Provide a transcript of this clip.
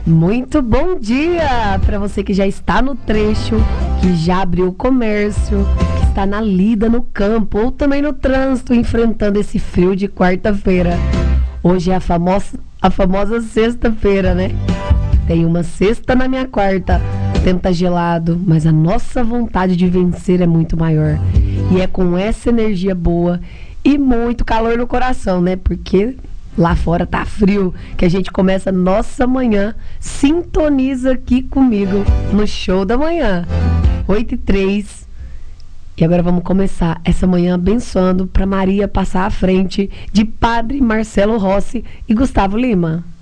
Muito bom dia para você que já está no trecho, que já abriu o comércio, que está na lida no campo ou também no trânsito enfrentando esse frio de quarta-feira. Hoje é a famosa sexta-feira, né? Tem uma sexta na minha quarta. O tempo tá gelado, mas a nossa vontade de vencer é muito maior. E é com essa energia boa e muito calor no coração, né? Porque lá fora tá frio, que a gente começa nossa manhã. Sintoniza aqui comigo no Show da Manhã, 8h03. E agora vamos começar essa manhã abençoando para Maria passar à frente de Padre Marcelo Rossi e Gustavo Lima.